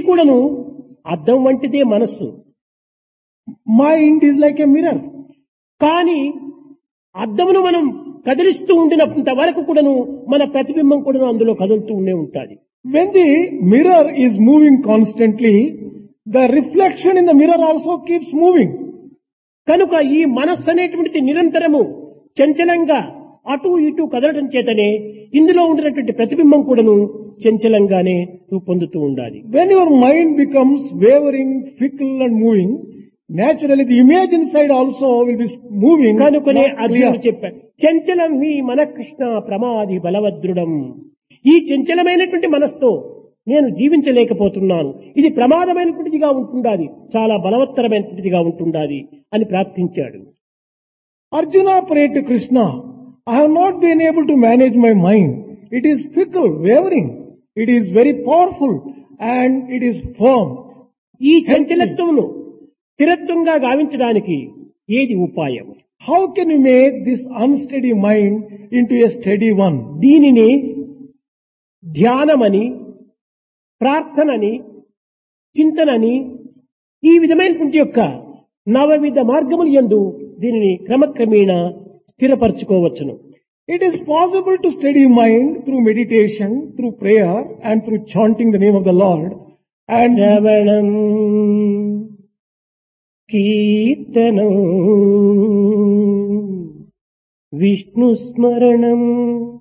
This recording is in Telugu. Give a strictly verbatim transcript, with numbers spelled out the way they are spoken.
కూడాను అద్దం వంటిదే మనస్సు. Mind is like a mirror. కానీ అద్దమును మనం కదిలిస్తూ ఉండినంత వరకు కూడాను మన ప్రతిబింబం కూడాను అందులో కదులుతూ ఉండే ఉంటాది. When the mirror is moving constantly, the reflection in the mirror also keeps moving. కనుక ఈ మనస్సు అనేటువంటిది నిరంతరము చంచలంగా అటు ఇటు కదలడం చేతనే ఇందులో ఉండినటువంటి ప్రతిబింబం కూడాను చంచలంగానే రూపొందుతూ ఉండాలి. When your mind becomes wavering, fickle and moving, naturally the image inside also will be moving. కనుకనే not అర్జునుడు clear. చెప్పాడు, చంచలం మీ మన కృష్ణ ప్రమాది బలవద్రుడం. ఈ చంచలమైనటువంటి మనస్తో నేను జీవించలేకపోతున్నాను, ఇది ప్రమాదమైనటువంటిదిగా ఉంటుండాలి, చాలా బలవత్తరమైనటువంటిదిగా ఉంటుండాలి అని ప్రార్థించాడు. Arjuna prayed to Krishna, I have not been able to manage my mind. It is fickle, wavering. It is very powerful and it is firm. ఈ చంచలత్వమును స్థిరత్వంగా గావించడానికి ఏది ఉపాయం? How can you make this unsteady mind into a steady one? దీనిని ధ్యానమని, ప్రార్థనని, చింతనని, ఈ విధమైనటువంటి యొక్క నవవిధ మార్గములు యందు దీనిని క్రమక్రమేణా స్థిరపరచుకోవచ్చును. It is possible to steady mind through meditation, through prayer and through chanting the name of the Lord. And శ్రవణం, కీర్తనం, విష్ణు స్మరణం